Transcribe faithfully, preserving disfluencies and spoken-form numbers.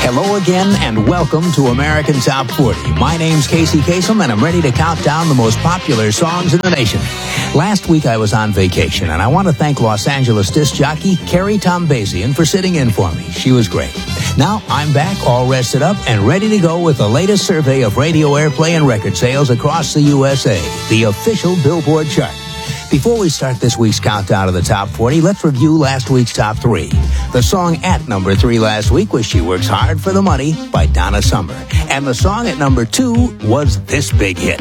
Hello again and welcome to American Top forty. My name's Casey Kasem and I'm ready to count down the most popular songs in the nation. Last week I was on vacation and I want to thank Los Angeles disc jockey Carrie Tombazian for sitting in for me. She was great. Now I'm back all rested up and ready to go with the latest survey of radio airplay and record sales across the U S A, the official Billboard chart. Before we start this week's countdown of the top forty, let's review last week's top three. The song at number three last week was She Works Hard for the Money by Donna Summer. And the song at number two was this big hit.